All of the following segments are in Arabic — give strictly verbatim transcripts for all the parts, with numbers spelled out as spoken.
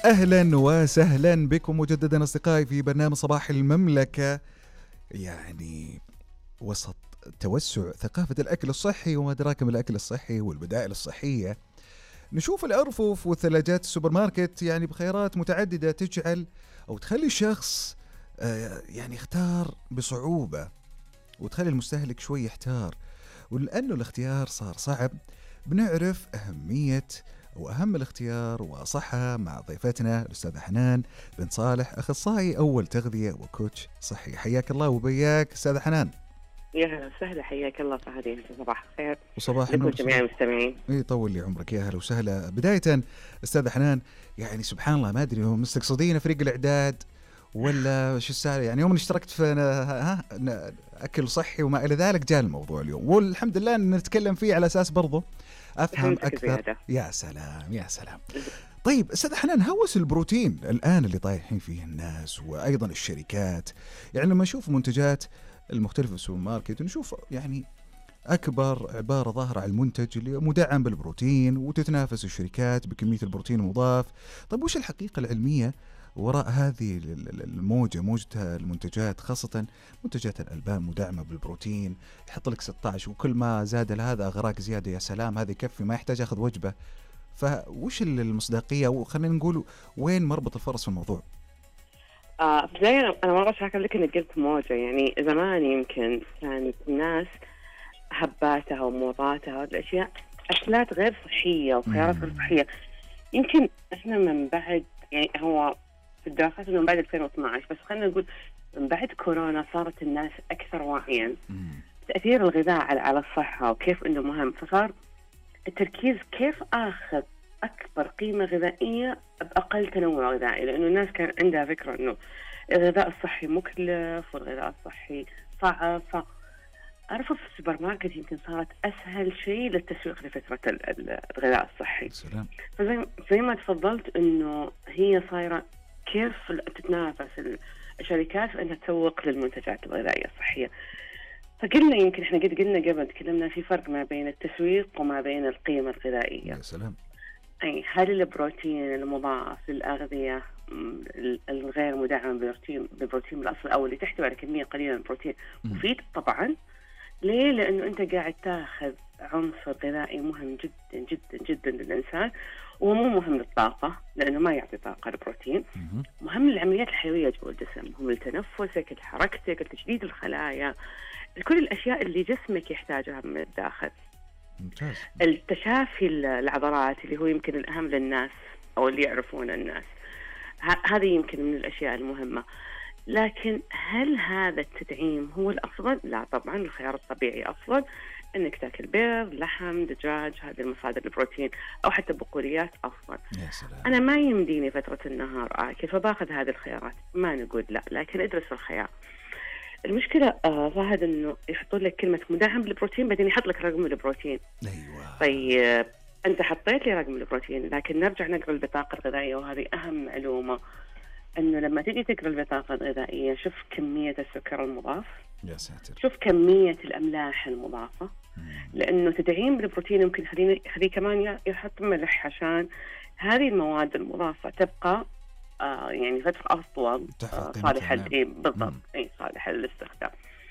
أهلا وسهلا بكم مجددا أصدقائي في برنامج صباح المملكة. يعني وسط توسع ثقافة الأكل الصحي وما أدراك ما الأكل الصحي والبدائل الصحية، نشوف الأرفف والثلاجات السوبر ماركت يعني بخيارات متعددة تجعل أو تخلي الشخص آه يعني يختار بصعوبة، وتخلي المستهلك شوي يحتار. ولأنه الاختيار صار صعب، بنعرف أهمية وأهم الاختيار وصحة مع ضيفتنا الأستاذة حنان بن صالح، أخصائي أول تغذية وكوتش صحي. حياك الله وبياك أستاذة حنان. يا هلا وسهلا، حياك الله فهدين. صباح الخير وصباح لكم النور جميع المستمعين. اي طول لي عمرك، يا هلا وسهلا. بداية أستاذة حنان، يعني سبحان الله ما أدري هم مستقصدين فريق الإعداد ولا شو السالفة؟ يعني يوم اشتركت في ها أكل صحي وما إلى ذلك جاء الموضوع اليوم، والحمد لله أن نتكلم فيه على أساس برضه أفهم أكثر. زيادة. يا سلام يا سلام. طيب أستاذ حنان، هوس البروتين الآن اللي طايحين فيه الناس وأيضا الشركات، يعني لما نشوف منتجات المختلفة في السوبر ماركت ونشوف يعني أكبر عبارة ظاهرة على المنتج اللي مدعم بالبروتين وتتنافس الشركات بكمية البروتين المضاف. طيب وش الحقيقة العلمية وراء هذه الموجة موجة المنتجات، خاصة منتجات الألبان مدعمة بالبروتين، يحط لك ستة عشر وكل ما زاد هذا أغراق زيادة؟ يا سلام، هذا يكفي ما يحتاج أخذ وجبة. فوش المصداقية وخلينا نقول وين مربط الفرس في الموضوع؟ آه بداية أنا مرة شاكر لك إنك قلت موجة. يعني زمان يمكن كانت الناس هباتها وموضاتها الأشياء أكلات غير صحية وخيارات غير صحية. يمكن إحنا من بعد، يعني هو في الدراسات إنه من بعد ألفين واثني عشر، بس خلينا نقول من بعد كورونا صارت الناس أكثر وعيا تأثير الغذاء على على الصحة وكيف إنه مهم، فصار التركيز كيف آخذ أكبر قيمة غذائية بأقل تنوع غذائي، لأنه الناس كان عندها فكرة إنه الغذاء الصحي مكلف والغذاء الصحي صعب. فأعرف في السوبر ماركت يمكن صارت أسهل شيء للتسويق لفكرة الغذاء الصحي. سلام. فزي زي ما تفضلت إنه هي صايرة كيف تتنافس الشركات في أنها تسوق للمنتجات الغذائية الصحية. فقلنا يمكن إحنا قد قلنا قبل تكلمنا في فرق ما بين التسويق وما بين القيمة الغذائية. يا سلام. أي هل البروتين المضاف للأغذية الغير مدعمة ببروتين ببروتين بالأصل أو اللي تحتوي على كمية قليلة من البروتين مفيد؟ طبعا. ليه؟ لأنه أنت قاعد تاخذ عنصر غذائي مهم جدا جدا جدا للإنسان، وهو مو مهم للطاقة لأنه ما يعطي طاقة البروتين، مهم للعمليات الحيوية جوا الجسم، مهم لتنفسك، لحركتك، لتجديد الخلايا، كل الأشياء اللي جسمك يحتاجها من الداخل. ممتاز. التشافي العضلات اللي هو يمكن الأهم للناس أو اللي يعرفون الناس، هذه يمكن من الأشياء المهمة. لكن هل هذا التدعيم هو الأفضل؟ لا طبعا، الخيار الطبيعي أفضل، إنك تأكل بيض، لحم، دجاج، هذه المصادر البروتين، أو حتى بقوليات أفضل. يا سلام. أنا ما يمديني فترة النهار آكل فباخذ هذه الخيارات، ما نقول لا، لكن ادرس الخيار. المشكلة آه فهد إنه يحطون لك كلمة مدعم بالبروتين بعدين يحط لك رقم البروتين. أيوة. طيب أنت حطيت لي رقم البروتين، لكن نرجع نقرأ البطاقة الغذائية، وهذه أهم معلومة، إنه لما تيجي تقرأ البطاقة الغذائية شوف كمية السكر المضاف، يا ساتر، شوف كمية الأملاح المضافة، لأنه تدعيم بالبروتين يمكن يخلينا يخليه كمان يحط ملح عشان هذه المواد المضافة تبقى آه يعني فترة أطول آه صالحة إيه بالضبط إيه صالحة للاستخدام.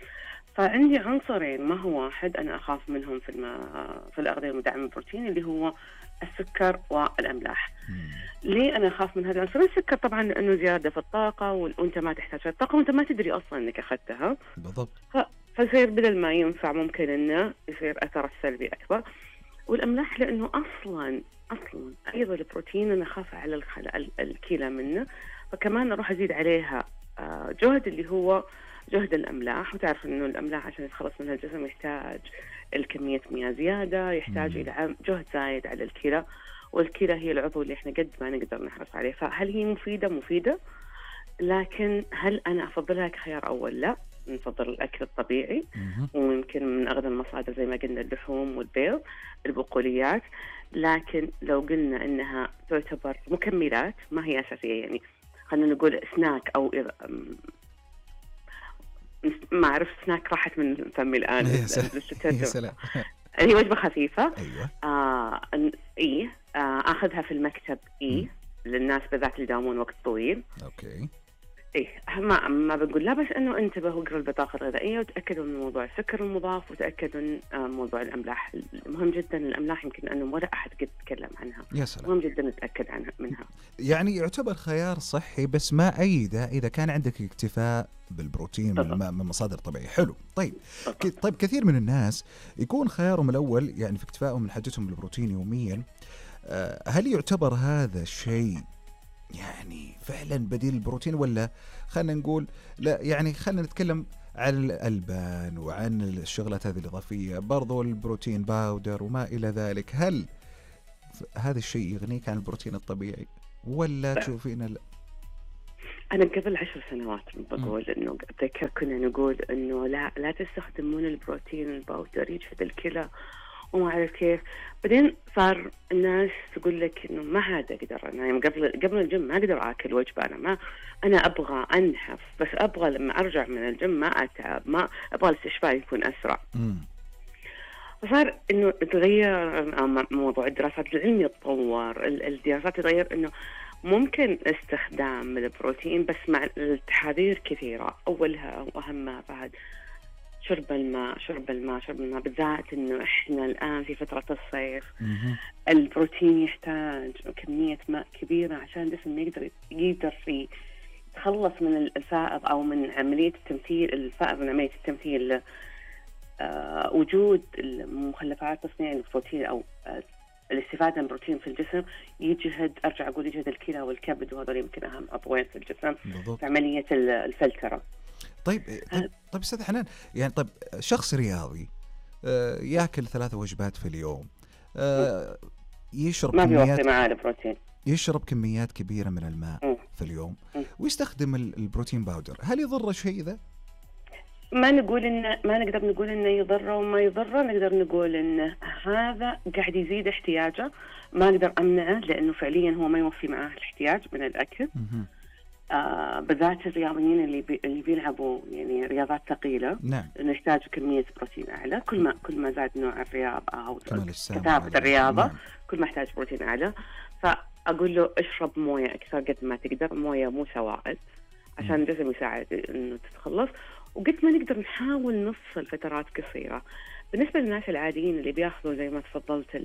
فعندي عنصرين ما هو واحد أنا أخاف منهم في الم... في الأغذية المدعمة بالبروتين، اللي هو السكر والأملاح. مم. ليه أنا أخاف من هذا العنصر؟ السكر طبعا لأنه زيادة في الطاقة وأنت ما تحتاج الطاقة وأنت ما تدري أصلا أنك أخذتها. بالضبط. ف... فيصير بدل ما ينفع ممكن أنه يصير أثر السلبي أكبر. والأملاح لأنه أصلا أصلا أيضا البروتين أنا أخاف على الخل... الكيلة منه، فكمان أروح أزيد عليها جهد اللي هو جهد الأملاح. وتعرف إنه الأملاح عشان يتخلص منها الجسم يحتاج الكمية مياه زيادة، يحتاج إلى جهد زايد على الكلى، والكلى هي العضو اللي إحنا قد ما نقدر نحرص عليه. فهل هي مفيدة؟ مفيدة، لكن هل أنا أفضلها كخيار أول؟ لا، نفضل الأكل الطبيعي، ويمكن من أغلى المصادر زي ما قلنا اللحوم والبيض، البقوليات. لكن لو قلنا إنها تعتبر مكملات ما هي أساسية، يعني خلينا نقول سناك أو ما أعرف سناك راحت من فمي الآن. يا سلام. هي وجبة خفيفة. أيوة. آه إيه آه أخذها في المكتب إيه للناس بالذات اللي يداومون وقت طويل. اوكي. ايه ما ما بقول لا، بس انه انتبهوا اقروا البطاقه الغذائيه وتاكدوا من موضوع السكر المضاف، وتاكدوا من موضوع الاملاح. مهم جدا الاملاح، يمكن انه ولا احد قد تكلم عنها. يا سلام. مهم جدا نتاكد عنها منها. يعني يعتبر خيار صحي، بس ما أيده إذا كان عندك اكتفاء بالبروتين من, من مصادر طبيعية. حلو. طيب ك... طيب كثير من الناس يكون خيارهم الأول يعني في اكتفائهم من حاجتهم بالبروتين يوميا. أه هل يعتبر هذا الشيء يعني فعلا بديل البروتين، ولا خلينا نقول لا؟ يعني خلينا نتكلم عن الألبان وعن الشغلات هذه الإضافية، برضو البروتين باودر وما إلى ذلك. هل هذا الشيء يغنيك عن البروتين الطبيعي، ولا تشوفين ال... أنا قبل عشر سنوات بقول إنه أتذكر كنا نقول إنه لا لا تستخدمون البروتين الباودر يجهد الكلى وما أعرف كيف. بعدين صار الناس تقول لك إنه ما عاد أقدر أنا يعني قبل قبل الجيم ما أقدر آكل وجبة، أنا ما أنا أبغى أنحف، بس أبغى لما أرجع من الجيم ما أتعب، ما أبغى الاستشفاء يكون أسرع. مم. فصار إنه تغير موضوع الدراسات العلمية، تطور الدراسات تغير إنه ممكن استخدام البروتين بس مع التحاذير كثيرة. أولها وأهمها بعد شرب الماء شرب الماء شرب الماء بالذات إنه إحنا الآن في فترة الصيف. مم. البروتين يحتاج كمية ماء كبيرة عشان الجسم يقدر يقدر في يتخلص من الفائض أو من عملية التمثيل الفائض من عملية التمثيل. آه وجود مخلفات تصنيع البروتين أو آه الاستفادة من البروتين في الجسم يجهد، أرجع أقول يجهد الكلى والكبد، وهذول يمكن أهم عضوين في الجسم بالضبط. في عملية الفلترة. طيب طيب, طيب أستاذ حنان، يعني طيب شخص رياضي آه يأكل ثلاث وجبات في اليوم، آه يشرب ما كميات معاه البروتين يشرب كميات كبيرة من الماء م. في اليوم م. ويستخدم البروتين باودر، هل يضر شيء ذا؟ ما نقول إن ما نقدر نقول إنه يضره وما يضره، نقدر نقول إنه هذا قاعد يزيد احتياجه، ما أقدر أمنعه لأنه فعليا هو ما يوفي معاه الاحتياج من الأكل. آه بالذات الرياضيين اللي بي اللي بيلعبوا يعني رياضات ثقيلة، نعم، إنه يحتاجوا كمية بروتين أعلى. كل ما كل ما زاد نوع الرياضة أو كثافة الرياضة، نعم. كل ما يحتاج بروتين أعلى. فأقول له اشرب موية أكثر قد ما تقدر، موية مو سوائل، عشان الجسم يساعد إنه تتخلص. وقد ما نقدر نحاول نفصل فترات قصيرة. بالنسبة للناس العاديين اللي بياخذوا زي ما تفضلت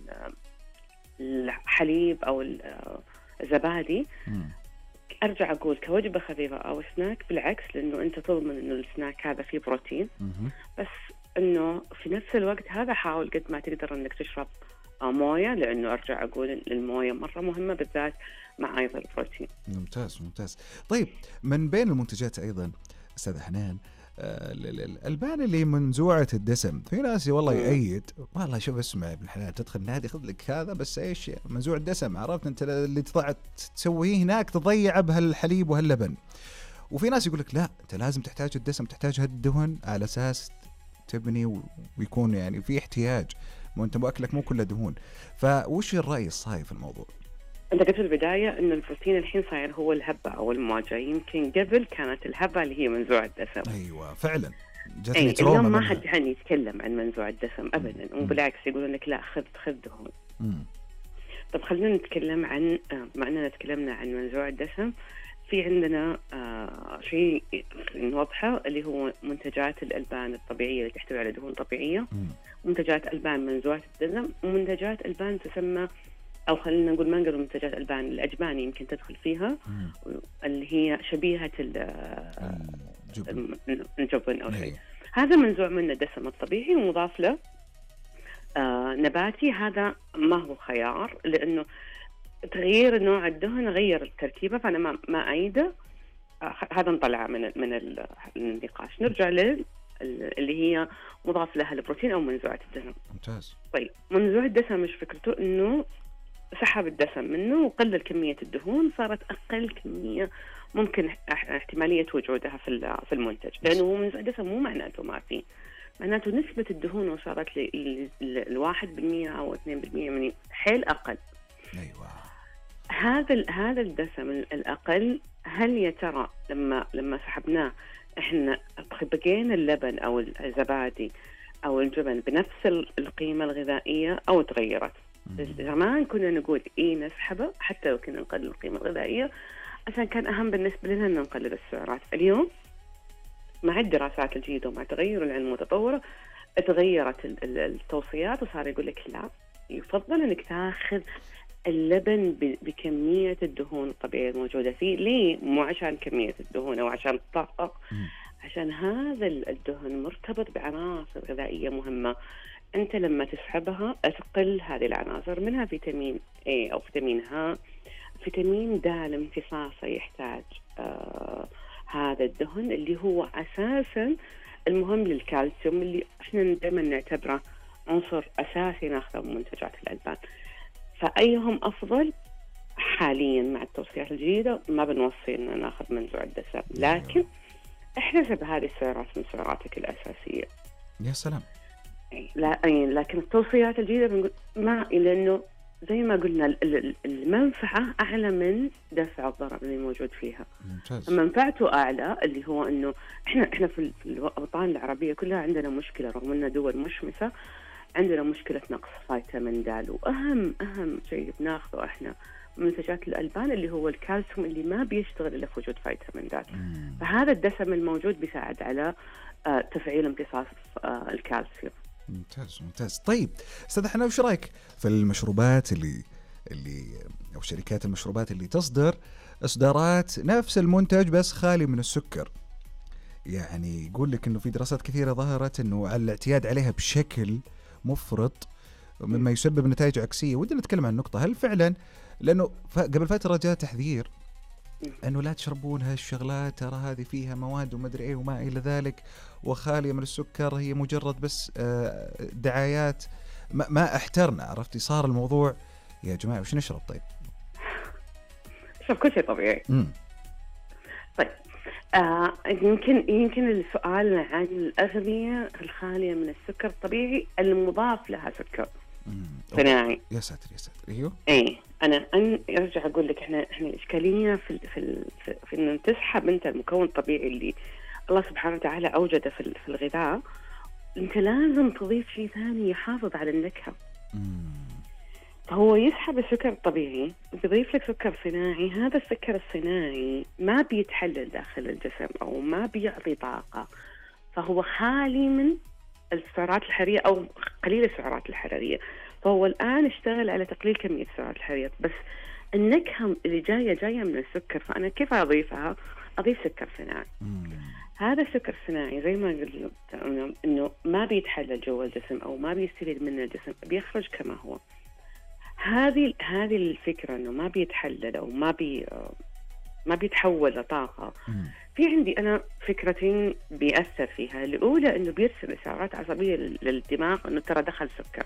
الحليب أو الزبادي، أرجع أقول كوجبة خفيفة أو سناك بالعكس، لأنه أنت تضمن إنه السناك هذا فيه بروتين، بس إنه في نفس الوقت هذا حاول قد ما تقدر إنك تشرب موية، لأنه أرجع أقول الموية مرة مهمة بالذات مع أيضا البروتين. ممتاز ممتاز. طيب من بين المنتجات أيضا أستاذ حنان آه الألبان اللي منزوعة الدسم، في ناس والله يأيد، والله شوف اسمع ابن حلال تدخل نادي خذ لك هذا بس ايش منزوع الدسم، عرفت انت اللي تطلع تسويه هناك تضيع بهالحليب وهاللبن. وفي ناس يقول لك لا انت لازم تحتاج الدسم، تحتاج هالدهن على اساس تبني ويكون يعني في احتياج، مو انت ماكلك مو كله دهون. فوش الرأي الصحيح في الموضوع؟ أنت قلت في البداية إن البروتين الحين صاير هو الهبة أو المواجهة، يمكن قبل كانت الهبة اللي هي منزوع الدسم. أيوة فعلا. أي اليوم ما حد يعني يتكلم عن منزوع الدسم أبدا، وبالعكس يقولون لك لا خذ خذ دهون. مم. طب خلينا نتكلم عن مع أننا تكلمنا عن منزوع الدسم، في عندنا آه شيء نوضحه اللي هو منتجات الألبان الطبيعية اللي تحتوي على دهون طبيعية، مم. منتجات ألبان منزوعة الدسم، ومنتجات ألبان تسمى أو خلينا نقول ما نقول منتجات ألبان، الأجبان يمكن تدخل فيها، مم. اللي هي شبيهة الجبن, الجبن أو شيء. هذا منزوع منه الدسم الطبيعي ومضاف له آه نباتي. هذا ما هو خيار، لأنه تغيير نوع الدهن غير التركيبة، فأنا ما ما أيده. آه هذا نطلع من من النقاش. نرجع لل اللي هي مضاف لها البروتين أو منزوعة الدسم. ممتاز. طيب منزوع الدسم مش فكرته إنه سحب الدسم منه وقلل كمية الدهون، صارت أقل كمية ممكن احتمالية وجودها في في المنتج، لأنه منزوع الدسم مو معناته ما فيه، معناته نسبة الدهون وصارت للواحد بالمية أو اثنين بالمية من حيل أقل. أيوة. هذا هذا الدسم الأقل، هل يا ترى لما لما سحبناه إحنا بقينا اللبن أو الزبادي أو الجبن بنفس القيمة الغذائية أو تغيرت؟ زمان كنا نقول إيه نسحبه حتى لو كنا نقلل القيمة الغذائية عشان كان أهم بالنسبة لنا أن نقلل السعرات. اليوم مع الدراسات الجديدة ومع تغير العلم المتطورة تغيرت التوصيات وصار يقول لك لا، يفضل أنك تاخذ اللبن بكمية الدهون الطبيعية الموجودة فيه. ليه؟ مو عشان كمية الدهون أو عشان الطاقة، عشان هذا الدهن مرتبط بعناصر غذائية مهمة. أنت لما تسحبها تقل هذه العناصر، منها فيتامين A أو فيتامين ه، فيتامين د امتصاصه يحتاج آه هذا الدهن اللي هو أساساً المهم للكالسيوم اللي احنا دائما نعتبره عنصر أساسي ناخذه من منتجات الألبان. فأيهم أفضل؟ حالياً مع التوصيات الجديدة ما بنوصي أن ناخذ منزوع الدسم، لكن احسب هذه السعرات من سعراتك الأساسية. يا سلام. لا لكن التوصيات الجديدة بنقول ما، لأنه زي ما قلنا المنفعة أعلى من دفع الضرر اللي موجود فيها. ممتاز. منفعته أعلى، اللي هو إنه إحنا إحنا في الأوطان العربية كلها عندنا مشكلة، رغم إننا دول مشمسة عندنا مشكلة نقص فيتامين د، وأهم أهم شيء بناخذه إحنا منتجات الألبان اللي هو الكالسيوم اللي ما بيشتغل إلا في وجود فيتامين د. فهذا الدسم الموجود بيساعد على تفعيل امتصاص الكالسيوم. ممتاز ممتاز. طيب استاذ حنا، وش رايك في المشروبات اللي اللي او شركات المشروبات اللي تصدر اصدارات نفس المنتج بس خالي من السكر؟ يعني يقول لك انه في دراسات كثيره ظهرت انه على الاعتياد عليها بشكل مفرط مما يسبب نتائج عكسيه. ودنا نتكلم عن النقطه، هل فعلا، لانه قبل فتره جاء تحذير انه لا تشربون هالشغلات، ترى هذه فيها مواد وما ادري ايه وما الى ذلك وخاليه من السكر، هي مجرد بس دعايات. ما, ما احترنا، عرفتي؟ صار الموضوع يا جماعه وش نشرب؟ طيب نشرب كل شيء طبيعي. امم طيب آه يمكن يمكن السؤال عن الاغذيه الخاليه من السكر الطبيعي المضاف لها سكر صناعي. يا ساتر يا ساتر. ايوه ايه انا ان ارجع اقول لك احنا احنا الاشكاليه في في في, في ان تسحب انت المكون الطبيعي اللي الله سبحانه وتعالى اوجده في في الغذاء، انت لازم تضيف شيء ثاني يحافظ على النكهه. فهو يسحب السكر الطبيعي ويضيف لك سكر صناعي. هذا السكر الصناعي ما بيتحلل داخل الجسم او ما بيعطي طاقه، فهو خالي من السعرات الحراريه او قليل السعرات الحراريه. فهو الآن اشتغل على تقليل كمية السعرات الحرارية، بس النكهة اللي جاية جاية من السكر، فأنا كيف أضيفها؟ أضيف سكر صناعي. هذا السكر الصناعي زي ما قلت إنه ما بيتحلل جوا الجسم أو ما بيستفيد من الجسم، بيخرج كما هو. هذه هذه الفكرة إنه ما بيتحلل أو ما بي ما بيتحول لطاقة. في عندي أنا فكرتين بيأثر فيها. الأولى إنه بيرسل إشارات عصبية للدماغ إنه ترى دخل سكر.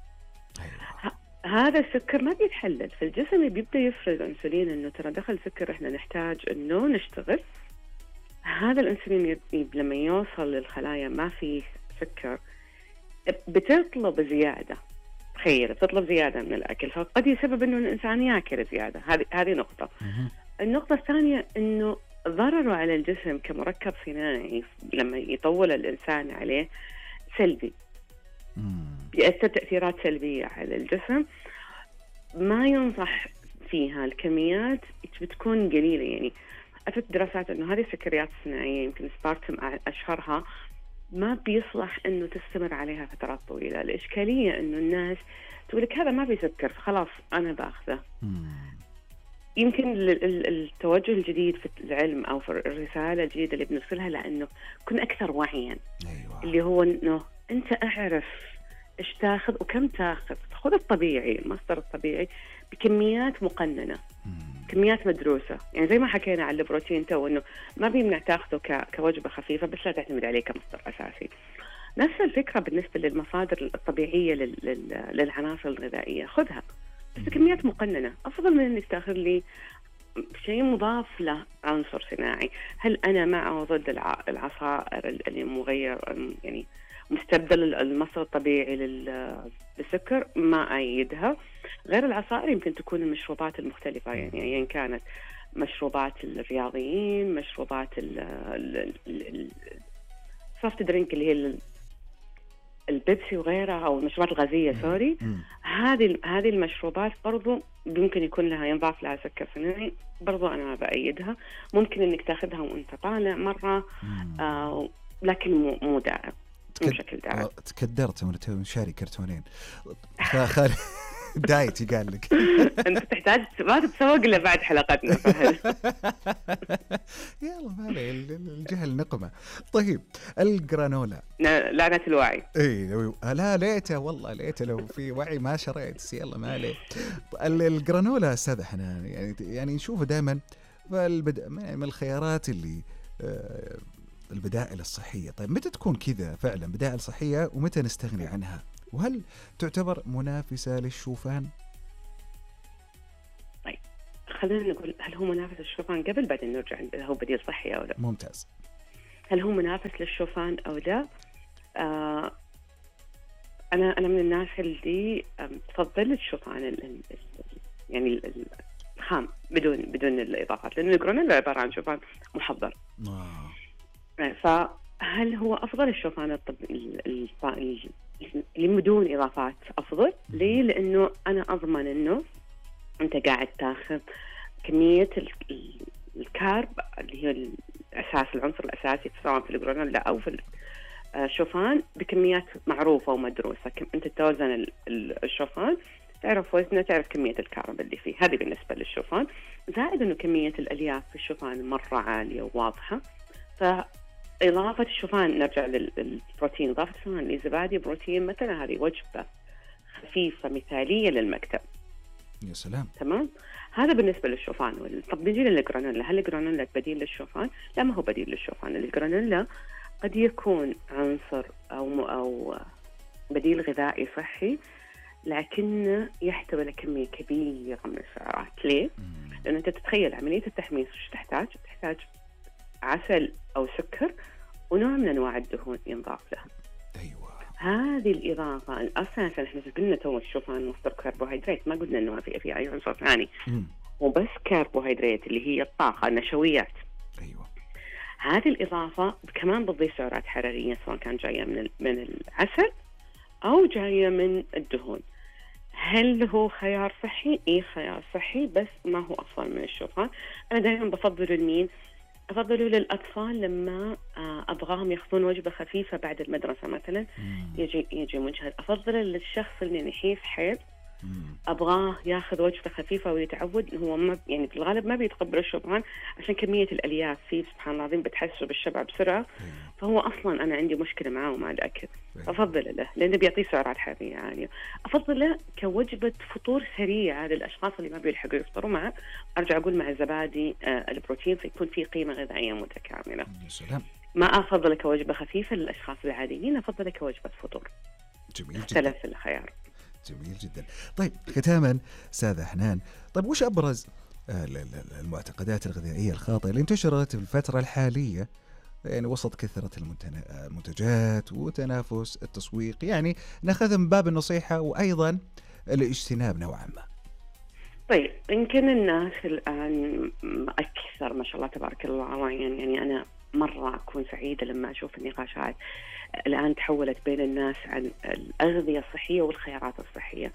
هذا السكر ما بيتحلل في الجسم، بيبدأ يفرز أنسولين إنه ترى دخل سكر، إحنا نحتاج إنه نشتغل. هذا الأنسولين لما يوصل للخلايا ما فيه سكر بتطلب زيادة. تخيل بتطلب زيادة من الأكل، فقد يسبب إنه الإنسان يأكل زيادة. هذه هذه نقطة. النقطة الثانية إنه ضرره على الجسم كمركب صناعي لما يطول الإنسان عليه سلبي، بيأثر تأثيرات سلبية على الجسم. ما ينصح فيها، الكميات بتكون قليلة. يعني أثبت دراسات أنه هذه السكريات الصناعية يمكن سبارتم أشهرها ما بيصلح أنه تستمر عليها فترات طويلة. الإشكالية أنه الناس تقول لك هذا ما بيسكر فخلاص أنا بأخذه. يمكن التوجه الجديد في العلم أو في الرسالة الجديدة اللي بنرسلها لأنه كن أكثر وعيا. أيوة. اللي هو أنه أنت أعرف إيش تاخذ وكم تاخذ. خذ الطبيعي، المصدر الطبيعي بكميات مقننة، كميات مدروسة. يعني زي ما حكينا على البروتين تو إنه ما بيمنع تاخذه كوجبة خفيفة، بس لا تعتمد عليه كمصدر أساسي. نفس الفكرة بالنسبة للمصادر الطبيعية للعناصر الغذائية، خذها بس بكميات مقننة. أفضل من إنك تاخذ لي شيء مضاف له عنصر صناعي. هل أنا مع أو ضد العصائر اللي مغير يعني مستبدل المصدر الطبيعي للسكر؟ ما أيدها. غير العصائر يمكن تكون المشروبات المختلفة، يعني أيا كانت مشروبات الرياضيين، مشروبات السوفت درينك اللي هي البيبسي وغيرها، أو المشروبات الغازية سوري. هذه هذه المشروبات برضو ممكن يكون لها ينضاف لها سكر صناعي، برضو أنا بأيدها. ممكن إنك تاخذها وأنت طالع مرة، آه لكن مو مو دائم، مو بشكل دائم. تكدرت وانا تو شاري كرتونين خالي دايت قال لك أنت تحتاج ما تتسوق إلا بعد حلقتنا فهل. يلا مالي الجهل نقمة. طيب الجرانولا لعنة الوعي. اي لا ليته والله ليته لو في وعي ما شريت. يلا مالي. الجرانولا استاذ حنان يعني يعني نشوفه دائما فالبد... من الخيارات اللي آه البدائل الصحية. طيب متى تكون كذا فعلا بدائل صحية ومتى نستغني عنها؟ وهل تعتبر منافسة للشوفان؟ طيب خلينا نقول هل هو منافس للشوفان قبل بعدين نرجع هل هو بديل صحي أو لا. ممتاز. هل هو منافس للشوفان أو لا؟ آه أنا أنا من الناس اللي تفضل الشوفان ال ال يعني الخام بدون بدون الإضافات، لأن الجرانولا عبارة عن شوفان محضر. آه. فهل هو أفضل الشوفان الطب اللي بدون إضافات أفضل؟ ليه؟ لأنه أنا أضمن أنه أنت قاعد تاخذ كمية الكارب اللي هي الأساس العنصر الأساسي سواء في الجرانولا أو في الشوفان بكميات معروفة ومدروسة. أنت توزن الشوفان تعرف وزنه، تعرف كمية الكارب اللي فيه. هذه بالنسبة للشوفان. زائد أنه كمية الألياف في الشوفان مرة عالية وواضحة. فإضافة الشوفان نرجع للبروتين، إضافة الشوفان لزبادي بروتين مثلا هذه وجبة خفيفة مثالية للمكتب. يا سلام. تمام. هذا بالنسبة للشوفان. طب نجي للجرانولا. هل الجرانولا بديل للشوفان؟ لا، ما هو بديل للشوفان. الجرانولا قد يكون عنصر أو أو بديل غذائي صحي، لكنه يحتوي على كمية كبيرة من السعرات. ليه؟ لأن أنت تتخيل عملية التحميص وش تحتاج؟ تحتاج عسل أو سكر ونوع من أنواع الدهون ينضاف له. أيوة. هذه الإضافة أصلاً إحنا قلنا تو الشوفان مصدر كربوهيدرات، ما قلنا إنه في في أي عنصر ثاني، وبس كربوهيدرات اللي هي الطاقة النشويات. أيوة. هذه الإضافة كمان بتضيف سعرات حرارية سواء كان جاية من من العسل أو جاية من الدهون. هل هو خيار صحي؟ إيه خيار صحي، بس ما هو أفضل من الشوفان. أنا دائما بفضله لمين؟ أفضله للأطفال لما أبغاهم يأخذون وجبة خفيفة بعد المدرسة مثلا، يجي يجي مجهد. أفضله للشخص اللي نحيف حيل أبغاه ياخذ وجبة خفيفة ويتعود. هو ما يعني بالغالب ما بيتقبل الشوفان عشان كمية الألياف فيه سبحان الله العظيم بتحسه بالشبع بسرعة. فهو أصلا أنا عندي مشكلة معه ومع الأكل. أفضل له لأنه بيعطيه سعرات حرارية عالية. أفضل له كوجبة فطور سريعة للأشخاص اللي ما بيلحقوا يفطروا معه. أرجع أقول مع الزبادي آه البروتين فيكون فيه قيمة غذائية متكاملة. سلام. ما أفضل كوجبة خفيفة للأشخاص العاديين، أفضل كوجبة فطور. جميل جدا. اختلف الخيار. جميل جدا. طيب ختاما استاذة حنان، طيب وش أبرز المعتقدات الغذائية الخاطئة اللي انتشرت في الفترة الحالية يعني وسط كثرة المنتجات وتنافس التسويق؟ يعني ناخذها من باب النصيحة وأيضا الاجتناب نوعا ما. طيب يمكن الناس الآن أكثر ما شاء الله تبارك الله يعني, يعني أنا مرة أكون سعيدة لما أشوف النقاشات الآن تحولت بين الناس عن الأغذية الصحية والخيارات الصحية.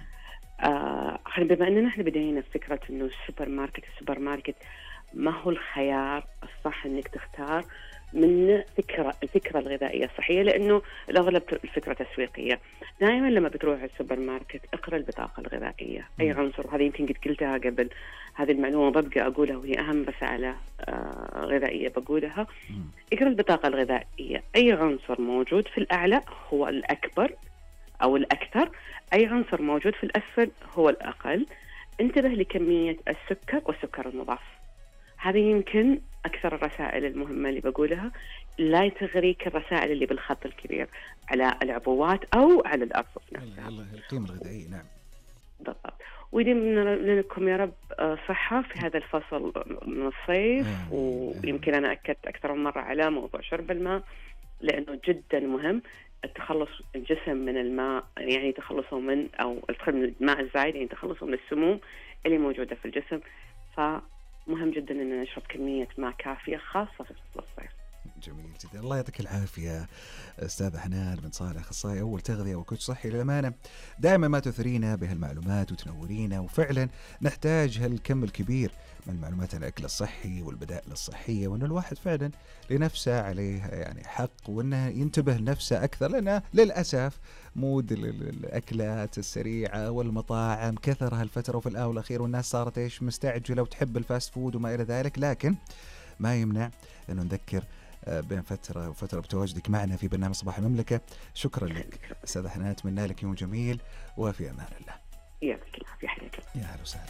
آه بما أننا إحنا بدينا فكرة إنه السوبر ماركت السوبر ماركت ما هو الخيار الصح إنك تختار من فكرة الفكرة الغذائية الصحية، لأنه الأغلب الفكرة تسويقية. دائما لما بتروح السوبر ماركت اقرأ البطاقة الغذائية أي عنصر. هذه يمكن قد قلتها قبل، هذه المعلومة ببقى أقولها وهي أهم رسالة آه غذائية بقولها. اقرأ البطاقة الغذائية، أي عنصر موجود في الأعلى هو الأكبر أو الأكثر، أي عنصر موجود في الأسفل هو الأقل. انتبه لكمية السكر والسكر المضاف. هذه يمكن أكثر الرسائل المهمة اللي بقولها. لا تغريك الرسائل اللي بالخط الكبير على العبوات أو على الأرفف نفسها. الله القيمة الغذائية. نعم بالضبط. ويديم لكم يا رب صحة في هذا الفصل من الصيف. ويمكن أنا أكدت أكثر من مرة على موضوع شرب الماء لأنه جدا مهم. التخلص الجسم من الماء يعني تخلصه من أو من الماء الزايد يعني تخلصه من السموم اللي موجودة في الجسم. فمهم جدا أن نشرب كمية ماء كافية خاصة في فصل الصيف. جميل جدا، الله يعطيك العافية أستاذ حنان بن صالح، أخصائي أول تغذية وكوتش صحي. للأمانة دائما ما تثرينا بهالمعلومات وتنورينا، وفعلا نحتاج هالكم الكبير من المعلومات عن الأكل الصحي والبدائل الصحية، وأن الواحد فعلا لنفسه عليه يعني حق، وأنه ينتبه لنفسه أكثر، لأنه للأسف مود ال- ال- الأكلات السريعة والمطاعم كثر هالفترة وفي الآونة الأخيرة، والناس صارت إيش مستعجلة وتحب الفاست فود وما إلى ذلك. لكن ما يمنع أنه نذكر آه، بين فترة وفترة بتواجدك معنا في برنامج صباح المملكة. شكرا لك أستاذ حنان، أتمنى لك يوم جميل وفي أمان الله. يعطيك العافية، حياك الله. يا أهلا وسهلا.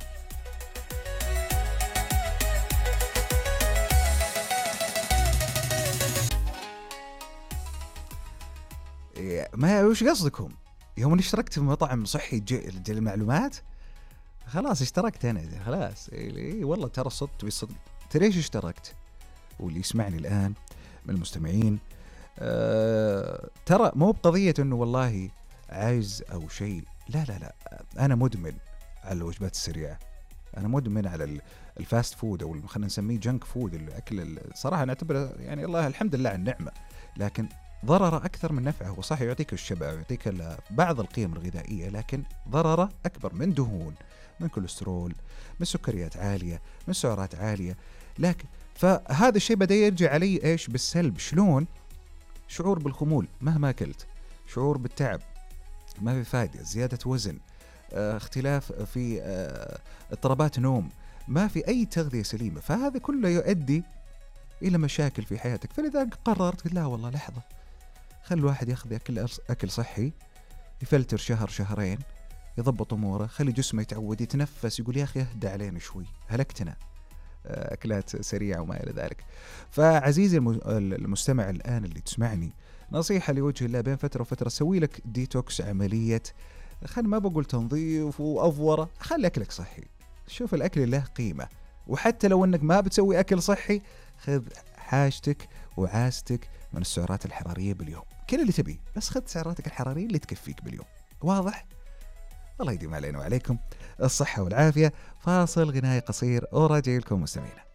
إيه، ما وش قصدكم يوم اني اشتركت في مطعم صحي جي المعلومات؟ خلاص اشتركت انا خلاص. إيه والله ترى صدت بصدق. ترى ليش اشتركت؟ واللي يسمعني الان من المستمعين أه ترى مو بقضية انه والله عايز او شيء، لا لا لا، انا مدمن على الوجبات السريعة، انا مدمن على ال- الفاست فود او خلينا نسميه جنك فود، الاكل صراحة نعتبره يعني الله الحمد لله على النعمة، لكن ضرره أكثر من نفعه. هو صح يعطيك الشبع ويعطيك ال- بعض القيم الغذائية، لكن ضرره أكبر من دهون، من كوليسترول، من سكريات عالية، من سعرات عالية. لكن فهذا الشيء بدأ يرجع علي إيش بالسلب. شلون؟ شعور بالخمول مهما أكلت، شعور بالتعب، ما في فائدة، زيادة وزن، آه، اختلاف في آه، اضطرابات نوم، ما في أي تغذية سليمة. فهذا كله يؤدي إلى مشاكل في حياتك. فلذلك قررت لا والله لحظة، خلي الواحد ياخذ أكل أكل صحي، يفلتر شهر شهرين، يضبط أموره، خلي جسمه يتعود، يتنفس، يقول يا أخي اهدى علينا شوي، هلكتنا أكلات سريعة وما إلى ذلك. فعزيزي الم- المستمع الآن اللي تسمعني، نصيحة لوجه الله، بين فترة وفترة سوي لك ديتوكس، عملية خل ما بقول تنظيف وأفورة، خلي أكلك صحي. شوف الأكل له قيمة، وحتى لو أنك ما بتسوي أكل صحي، خذ حاجتك وعاستك من السعرات الحرارية باليوم، كل اللي تبيه، بس خذ سعراتك الحرارية اللي تكفيك باليوم. واضح؟ الله يديم علينا وعليكم الصحة والعافية. فاصل غنائي قصير وراجع لكم مستمعينا.